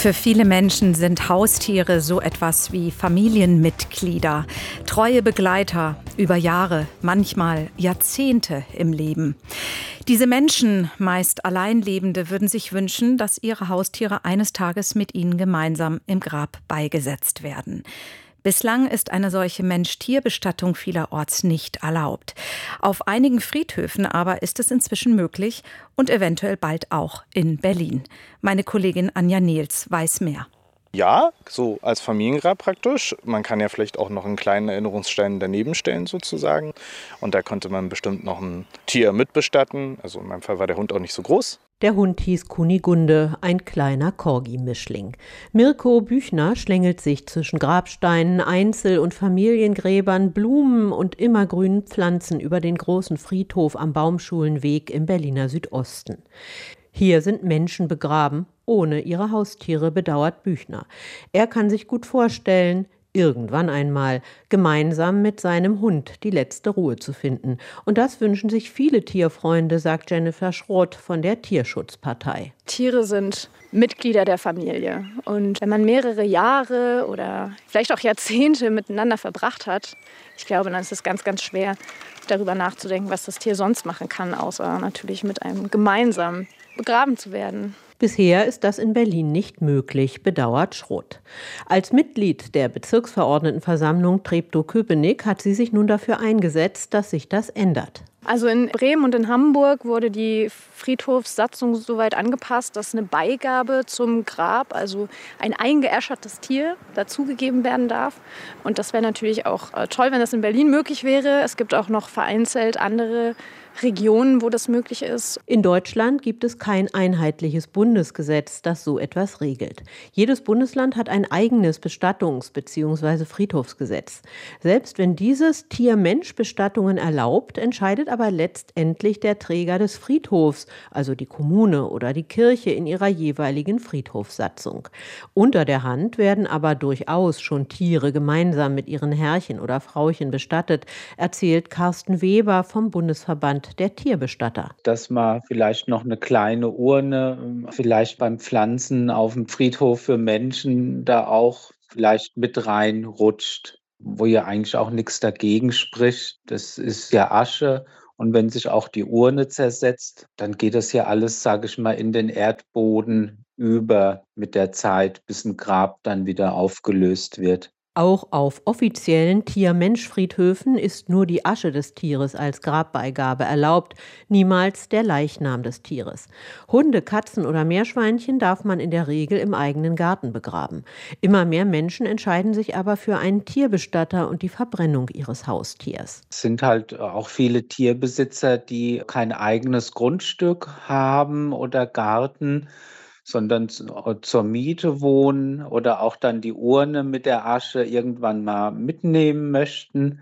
Für viele Menschen sind Haustiere so etwas wie Familienmitglieder, treue Begleiter über Jahre, manchmal Jahrzehnte im Leben. Diese Menschen, meist Alleinlebende, würden sich wünschen, dass ihre Haustiere eines Tages mit ihnen gemeinsam im Grab beigesetzt werden. Bislang ist eine solche Mensch-Tier-Bestattung vielerorts nicht erlaubt. Auf einigen Friedhöfen aber ist es inzwischen möglich und eventuell bald auch in Berlin. Meine Kollegin Anja Nehls weiß mehr. Ja, so als Familiengrab praktisch. Man kann ja vielleicht auch noch einen kleinen Erinnerungsstein daneben stellen sozusagen. Und da konnte man bestimmt noch ein Tier mitbestatten. Also in meinem Fall war der Hund auch nicht so groß. Der Hund hieß Kunigunde, ein kleiner Corgi-Mischling. Mirko Büchner schlängelt sich zwischen Grabsteinen, Einzel- und Familiengräbern, Blumen und immergrünen Pflanzen über den großen Friedhof am Baumschulenweg im Berliner Südosten. Hier sind Menschen begraben, ohne ihre Haustiere, bedauert Büchner. Er kann sich gut vorstellen, irgendwann einmal gemeinsam mit seinem Hund die letzte Ruhe zu finden. Und das wünschen sich viele Tierfreunde, sagt Jennifer Schroth von der Tierschutzpartei. Tiere sind Mitglieder der Familie. Und wenn man mehrere Jahre oder vielleicht auch Jahrzehnte miteinander verbracht hat, ich glaube, dann ist es ganz, ganz schwer, darüber nachzudenken, was das Tier sonst machen kann, außer natürlich mit einem gemeinsam begraben zu werden. Bisher ist das in Berlin nicht möglich, bedauert Schroth. Als Mitglied der Bezirksverordnetenversammlung Treptow-Köpenick hat sie sich nun dafür eingesetzt, dass sich das ändert. Also in Bremen und in Hamburg wurde die Friedhofssatzung so weit angepasst, dass eine Beigabe zum Grab, also ein eingeäschertes Tier, dazugegeben werden darf. Und das wäre natürlich auch toll, wenn das in Berlin möglich wäre. Es gibt auch noch vereinzelt andere Regionen, wo das möglich ist. In Deutschland gibt es kein einheitliches Bundesgesetz, das so etwas regelt. Jedes Bundesland hat ein eigenes Bestattungs- bzw. Friedhofsgesetz. Selbst wenn dieses Tier-Mensch-Bestattungen erlaubt, entscheidet aber letztendlich der Träger des Friedhofs, also die Kommune oder die Kirche in ihrer jeweiligen Friedhofssatzung. Unter der Hand werden aber durchaus schon Tiere gemeinsam mit ihren Herrchen oder Frauchen bestattet, erzählt Carsten Weber vom Bundesverband der Tierbestatter. Dass man vielleicht noch eine kleine Urne, vielleicht beim Pflanzen auf dem Friedhof für Menschen da auch vielleicht mit reinrutscht, wo ja eigentlich auch nichts dagegen spricht. Das ist ja Asche. Und wenn sich auch die Urne zersetzt, dann geht das ja alles, sage ich mal, in den Erdboden über mit der Zeit, bis ein Grab dann wieder aufgelöst wird. Auch auf offiziellen Tier-Mensch-Friedhöfen ist nur die Asche des Tieres als Grabbeigabe erlaubt, niemals der Leichnam des Tieres. Hunde, Katzen oder Meerschweinchen darf man in der Regel im eigenen Garten begraben. Immer mehr Menschen entscheiden sich aber für einen Tierbestatter und die Verbrennung ihres Haustiers. Es sind halt auch viele Tierbesitzer, die kein eigenes Grundstück haben oder Garten, sondern zur Miete wohnen oder auch dann die Urne mit der Asche irgendwann mal mitnehmen möchten.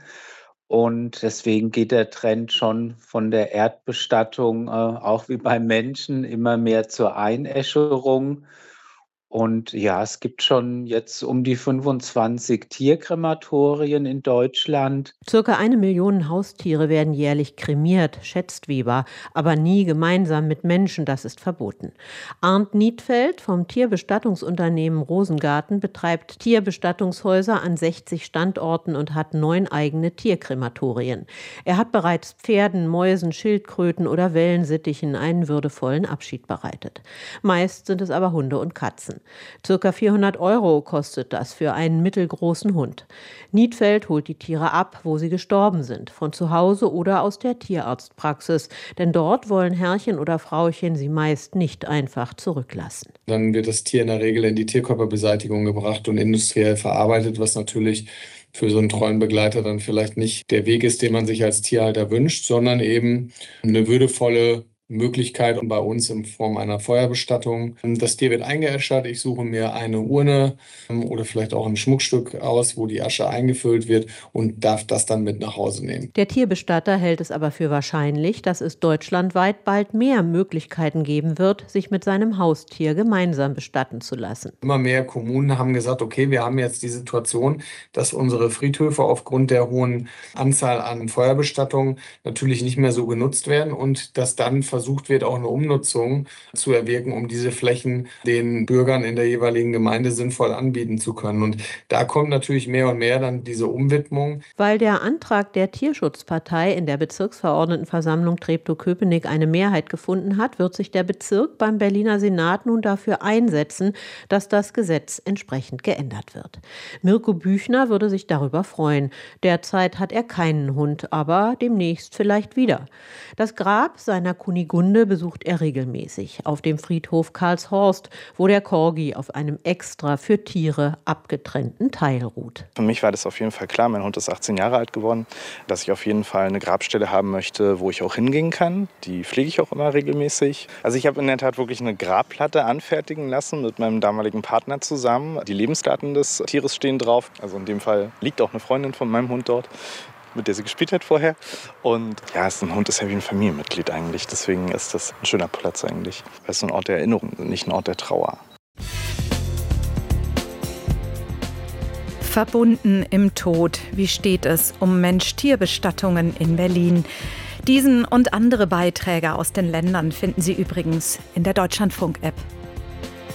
Und deswegen geht der Trend schon von der Erdbestattung, auch wie beim Menschen, immer mehr zur Einäscherung. Und ja, es gibt schon jetzt um die 25 Tierkrematorien in Deutschland. Circa 1 Million Haustiere werden jährlich kremiert, schätzt Weber, aber nie gemeinsam mit Menschen, das ist verboten. Arndt Niedfeld vom Tierbestattungsunternehmen Rosengarten betreibt Tierbestattungshäuser an 60 Standorten und hat 9 eigene Tierkrematorien. Er hat bereits Pferden, Mäusen, Schildkröten oder Wellensittichen einen würdevollen Abschied bereitet. Meist sind es aber Hunde und Katzen. Circa 400 € kostet das für einen mittelgroßen Hund. Niedfeld holt die Tiere ab, wo sie gestorben sind, von zu Hause oder aus der Tierarztpraxis, denn dort wollen Herrchen oder Frauchen sie meist nicht einfach zurücklassen. Dann wird das Tier in der Regel in die Tierkörperbeseitigung gebracht und industriell verarbeitet, was natürlich für so einen treuen Begleiter dann vielleicht nicht der Weg ist, den man sich als Tierhalter wünscht, sondern eben eine würdevolle Möglichkeit bei uns in Form einer Feuerbestattung. Das Tier wird eingeäschert. Ich suche mir eine Urne oder vielleicht auch ein Schmuckstück aus, wo die Asche eingefüllt wird und darf das dann mit nach Hause nehmen. Der Tierbestatter hält es aber für wahrscheinlich, dass es deutschlandweit bald mehr Möglichkeiten geben wird, sich mit seinem Haustier gemeinsam bestatten zu lassen. Immer mehr Kommunen haben gesagt, okay, wir haben jetzt die Situation, dass unsere Friedhöfe aufgrund der hohen Anzahl an Feuerbestattungen natürlich nicht mehr so genutzt werden und dass dann versucht wird, auch eine Umnutzung zu erwirken, um diese Flächen den Bürgern in der jeweiligen Gemeinde sinnvoll anbieten zu können. Und da kommt natürlich mehr und mehr dann diese Umwidmung. Weil der Antrag der Tierschutzpartei in der Bezirksverordnetenversammlung Treptow-Köpenick eine Mehrheit gefunden hat, wird sich der Bezirk beim Berliner Senat nun dafür einsetzen, dass das Gesetz entsprechend geändert wird. Mirko Büchner würde sich darüber freuen. Derzeit hat er keinen Hund, aber demnächst vielleicht wieder. Das Grab seiner Kunigunde besucht er regelmäßig auf dem Friedhof Karlshorst, wo der Corgi auf einem extra für Tiere abgetrennten Teil ruht. Für mich war das auf jeden Fall klar, mein Hund ist 18 Jahre alt geworden, dass ich auf jeden Fall eine Grabstelle haben möchte, wo ich auch hingehen kann. Die pflege ich auch immer regelmäßig. Also ich habe in der Tat wirklich eine Grabplatte anfertigen lassen mit meinem damaligen Partner zusammen. Die Lebensdaten des Tieres stehen drauf. Also in dem Fall liegt auch eine Freundin von meinem Hund dort, mit der sie gespielt hat vorher. Und ja, ein Hund ist ja wie ein Familienmitglied eigentlich. Deswegen ist das ein schöner Platz eigentlich. Es ist ein Ort der Erinnerung, nicht ein Ort der Trauer. Verbunden im Tod. Wie steht es um Mensch-Tier-Bestattungen in Berlin? Diesen und andere Beiträge aus den Ländern finden Sie übrigens in der Deutschlandfunk-App.